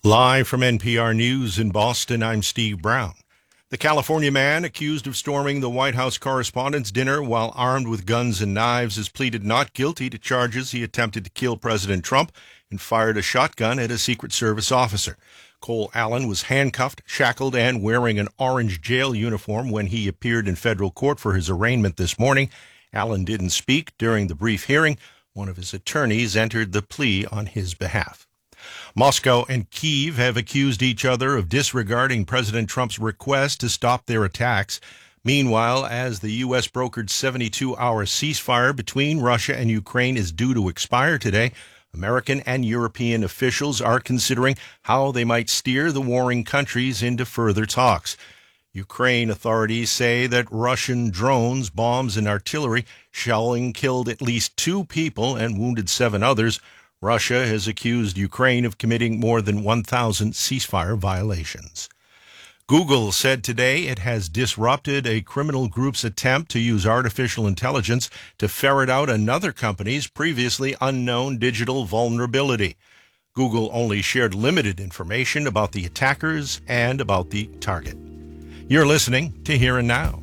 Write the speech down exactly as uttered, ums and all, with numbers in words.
Live from N P R News in Boston, I'm Steve Brown. The California man accused of storming the White House Correspondents' Dinner while armed with guns and knives has pleaded not guilty to charges he attempted to kill President Trump and fired a shotgun at a Secret Service officer. Cole Allen was handcuffed, shackled, and wearing an orange jail uniform when he appeared in federal court for his arraignment this morning. Allen didn't speak during the brief hearing. One of his attorneys entered the plea on his behalf. Moscow and Kyiv have accused each other of disregarding President Trump's request to stop their attacks. Meanwhile, as the U S brokered seventy-two hour ceasefire between Russia and Ukraine is due to expire today, American and European officials are considering how they might steer the warring countries into further talks. Ukraine authorities say that Russian drones, bombs, and artillery shelling killed at least two people and wounded seven others. Russia has accused Ukraine of committing more than one thousand ceasefire violations. Google said today it has disrupted a criminal group's attempt to use artificial intelligence to ferret out another company's previously unknown digital vulnerability. Google only shared limited information about the attackers and about the target. You're listening to Here and Now.